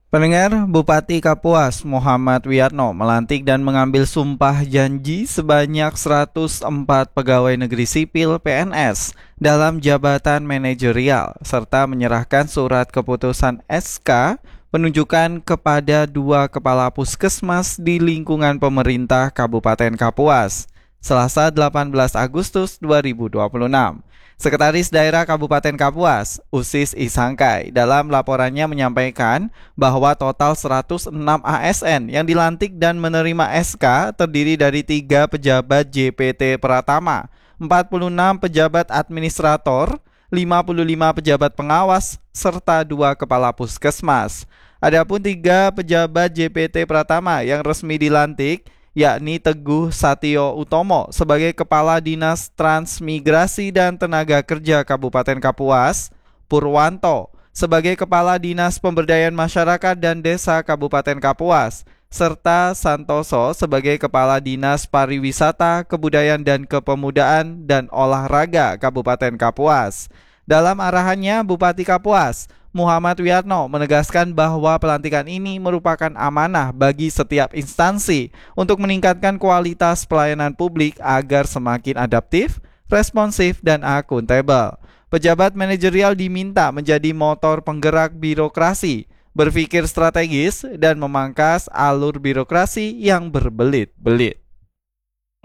Pendengar, Bupati Kapuas Muhammad Wiyatno melantik dan mengambil sumpah janji sebanyak 104 pegawai negeri sipil PNS dalam jabatan manajerial serta menyerahkan surat keputusan SK penunjukan kepada 2 kepala puskesmas di lingkungan pemerintah Kabupaten Kapuas, Selasa 18 Agustus 2026. Sekretaris Daerah Kabupaten Kapuas, Usis Isangkai, dalam laporannya menyampaikan bahwa total 106 ASN yang dilantik dan menerima SK terdiri dari 3 pejabat JPT Pratama, 46 pejabat administrator, 55 pejabat pengawas, serta 2 kepala puskesmas. Adapun 3 pejabat JPT Pratama yang resmi dilantik yakni Teguh Satio Utomo sebagai Kepala Dinas Transmigrasi dan Tenaga Kerja Kabupaten Kapuas, Purwanto sebagai Kepala Dinas Pemberdayaan Masyarakat dan Desa Kabupaten Kapuas, serta Santoso sebagai Kepala Dinas Pariwisata, Kebudayaan dan Kepemudaan dan Olahraga Kabupaten Kapuas. Dalam arahannya, Bupati Kapuas Muhammad Wiyatno menegaskan bahwa pelantikan ini merupakan amanah bagi setiap instansi untuk meningkatkan kualitas pelayanan publik agar semakin adaptif, responsif, dan akuntabel. Pejabat manajerial diminta menjadi motor penggerak birokrasi, berpikir strategis, dan memangkas alur birokrasi yang berbelit-belit.